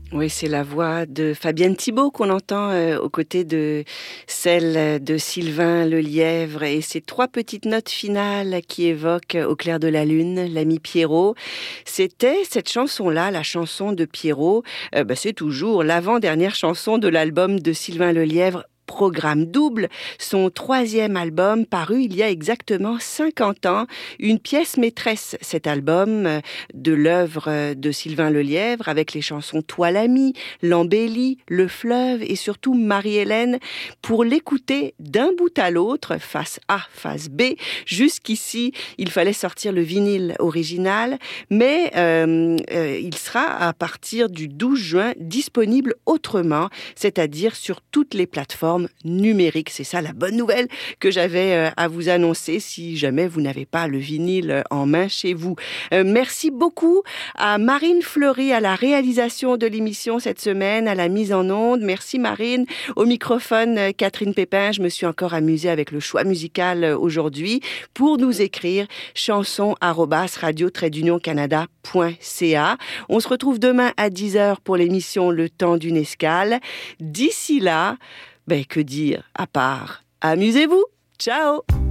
Oui, c'est la voix de Fabienne Thibault qu'on entend aux côtés de celle de Sylvain Lelièvre et ces 3 petites notes finales qui évoquent Au clair de la lune, l'ami Pierrot. C'était cette chanson-là, la chanson de Pierrot. C'est toujours l'avant-dernière chanson de l'album de Sylvain Lelièvre, Programme double, son 3e album paru il y a exactement 50 ans, une pièce maîtresse, cet album de l'œuvre de Sylvain Lelièvre avec les chansons Toi l'ami, L'embellie, Le fleuve et surtout Marie-Hélène. Pour l'écouter d'un bout à l'autre, face A, face B, jusqu'ici, il fallait sortir le vinyle original, mais il sera à partir du 12 juin disponible autrement, c'est-à-dire sur toutes les plateformes numériques. C'est ça la bonne nouvelle que j'avais à vous annoncer si jamais vous n'avez pas le vinyle en main chez vous. Merci beaucoup à Marine Fleury à la réalisation de l'émission cette semaine, à la mise en onde. Merci Marine. Au microphone, Catherine Pépin. Je me suis encore amusée avec le choix musical aujourd'hui pour nous écrire chanson@radio-canada.ca. On se retrouve demain à 10h pour l'émission Le temps d'une escale. D'ici là, que dire à part amusez-vous. Ciao.